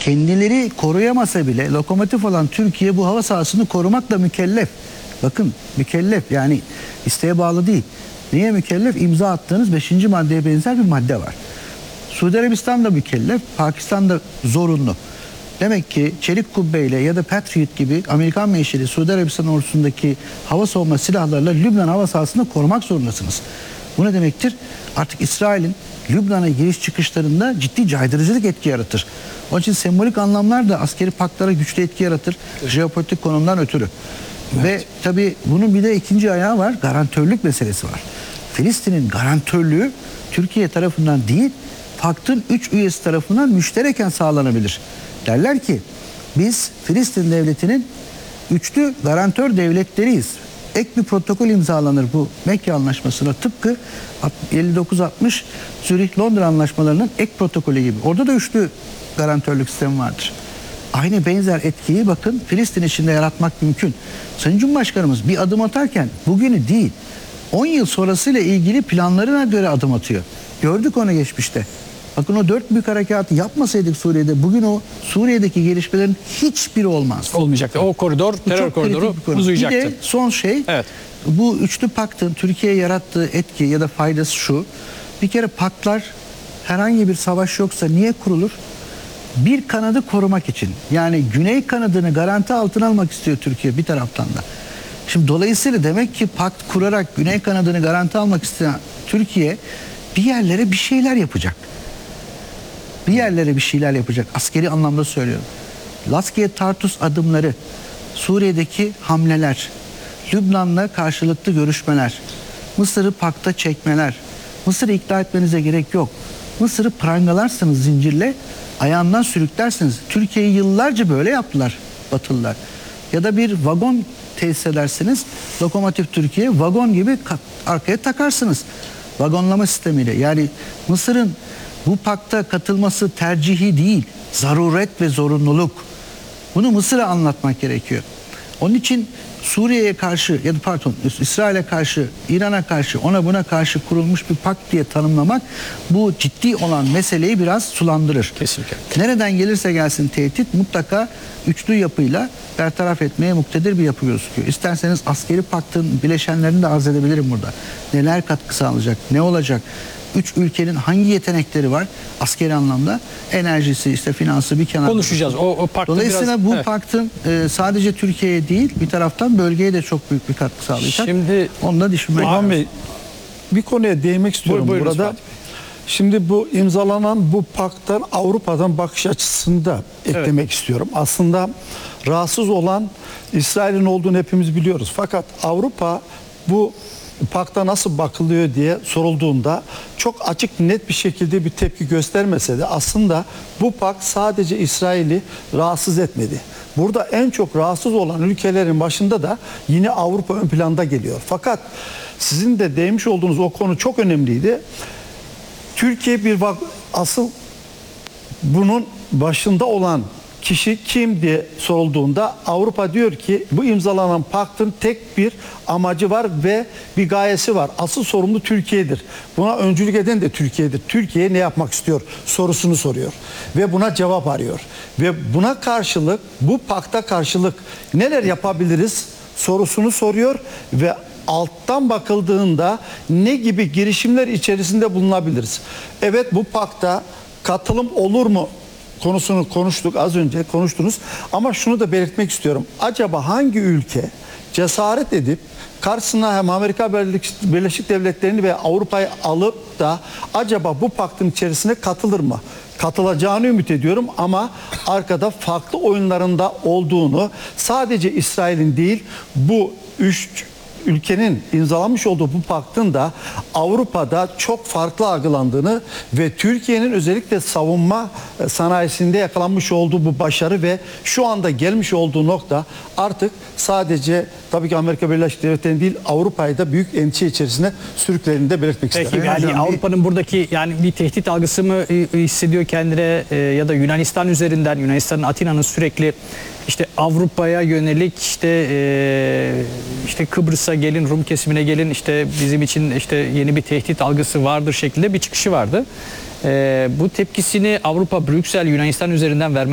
kendileri koruyamasa bile lokomotif olan Türkiye bu hava sahasını korumakla mükellef. Bakın mükellef, yani isteğe bağlı değil. Niye mükellef? İmza attığınız 5. maddeye benzer bir madde var. Suudi Arabistan da mükellef, Pakistan da zorunlu. Demek ki çelik kubbeyle ya da Patriot gibi Amerikan menşeli Suudi Arabistan ordusundaki hava savunma silahlarıyla Lübnan hava sahasını korumak zorundasınız. Bu ne demektir? Artık İsrail'in Lübnan'a giriş çıkışlarında ciddi caydırıcılık etki yaratır. Onun için sembolik anlamlar da askeri paktlara güçlü etki yaratır. Jeopolitik konumdan ötürü. Evet. Ve tabii bunun bir de ikinci ayağı var. Garantörlük meselesi var. Filistin'in garantörlüğü Türkiye tarafından değil, paktın 3 üyesi tarafından müştereken sağlanabilir. Derler ki biz Filistin devletinin üçlü garantör devletleriyiz. Ek bir protokol imzalanır bu Mekke Anlaşması'na, tıpkı 59-60 Zürih-Londra anlaşmalarının ek protokolü gibi. Orada da üçlü garantörlük sistemi vardır. Aynı benzer etkiyi bakın Filistin içinde yaratmak mümkün. Sayın Cumhurbaşkanımız bir adım atarken bugünü değil, 10 yıl sonrasıyla ilgili planlarına göre adım atıyor. Gördük onu geçmişte. Bakın o 4 büyük harekatı yapmasaydık Suriye'de, bugün o Suriye'deki gelişmelerin hiçbiri olmaz. Olmayacaktı. O koridor, terör koridoru uzayacaktı. Bir de son şey, evet, bu üçlü paktın Türkiye'ye yarattığı etki ya da faydası şu. Bir kere paktlar, herhangi bir savaş yoksa niye kurulur? Bir kanadı korumak için. Yani güney kanadını garanti altına almak istiyor Türkiye bir taraftan da. Şimdi dolayısıyla demek ki pakt kurarak güney kanadını garanti almak isteyen Türkiye bir yerlere bir şeyler yapacak. Bir yerlere bir şeyler yapacak. Askeri anlamda söylüyorum. Laskiye-Tartus adımları, Suriye'deki hamleler, Lübnan'la karşılıklı görüşmeler, Mısır'ı pakta çekmeler. Mısır'ı ikna etmenize gerek yok. Mısır'ı prangalarsınız zincirle, ayağından sürüklersiniz. Türkiye'yi yıllarca böyle yaptılar Batılılar. Ya da bir vagon tesis edersiniz, lokomotif Türkiye, vagon gibi arkaya takarsınız. Vagonlama sistemiyle. Yani Mısır'ın bu pakta katılması tercihi değil, zaruret ve zorunluluk. Bunu Mısır'a anlatmak gerekiyor. Onun için Suriye'ye karşı ya da pardon İsrail'e karşı, İran'a karşı, ona buna karşı kurulmuş bir pakt diye tanımlamak bu ciddi olan meseleyi biraz sulandırır. Kesinlikle. Nereden gelirse gelsin tehdit mutlaka üçlü yapıyla bertaraf etmeye muktedir bir yapı gözüküyor. İsterseniz askeri paktın bileşenlerini de arz edebilirim burada. Neler katkı sağlayacak, ne olacak? 3 ülkenin hangi yetenekleri var askeri anlamda? Enerjisi, işte finansı bir kenara. Konuşacağız. O paktın dolayısıyla biraz, bu evet, paktın sadece Türkiye'ye değil bir taraftan bölgeye de çok büyük bir katkı sağlayacak. Şimdi onu da düşünmek lazım. Bey, bir konuya değinmek istiyorum burada. Şimdi bu imzalanan bu pakttan Avrupa'dan bakış açısını da eklemek istiyorum. Aslında rahatsız olan İsrail'in olduğunu hepimiz biliyoruz. Fakat Avrupa bu pakta nasıl bakılıyor diye sorulduğunda çok açık net bir şekilde bir tepki göstermese de aslında bu pakt sadece İsrail'i rahatsız etmedi. Burada en çok rahatsız olan ülkelerin başında da yine Avrupa ön planda geliyor. Fakat sizin de değinmiş olduğunuz o konu çok önemliydi. Türkiye asıl bunun başında olan kişi kim diye sorulduğunda Avrupa diyor ki bu imzalanan paktın tek bir amacı var ve bir gayesi var. Asıl sorumlu Türkiye'dir. Buna öncülük eden de Türkiye'dir. Türkiye ne yapmak istiyor sorusunu soruyor ve buna cevap arıyor. Ve buna karşılık, bu pakta karşılık neler yapabiliriz sorusunu soruyor ve alttan bakıldığında ne gibi girişimler içerisinde bulunabiliriz? Evet, bu pakta katılım olur mu konusunu konuştuk, az önce konuştunuz, ama şunu da belirtmek istiyorum. Acaba hangi ülke cesaret edip karşısına hem Amerika Birleşik Devletleri'ni ve Avrupa'yı alıp da acaba bu paktın içerisine katılır mı? Katılacağını ümit ediyorum ama arkada farklı oyunlarında olduğunu, sadece İsrail'in değil bu 3 ülkenin imzalamış olduğu bu paktın da Avrupa'da çok farklı algılandığını ve Türkiye'nin özellikle savunma sanayisinde yakalanmış olduğu bu başarı ve şu anda gelmiş olduğu nokta artık sadece tabii ki Amerika Birleşik Devletleri'nin değil, Avrupa'yı da büyük endişe içerisine sürüklediğini de belirtmek isterim. Peki yani Avrupa'nın buradaki yani bir tehdit algısı mı hissediyor kendine ya da Yunanistan üzerinden, Yunanistan'ın, Atina'nın sürekli işte Avrupa'ya yönelik işte Kıbrıs'a gelin, Rum kesimine gelin, işte bizim için işte yeni bir tehdit algısı vardır şeklinde bir çıkışı vardı. Bu tepkisini Avrupa, Brüksel, Yunanistan üzerinden vermek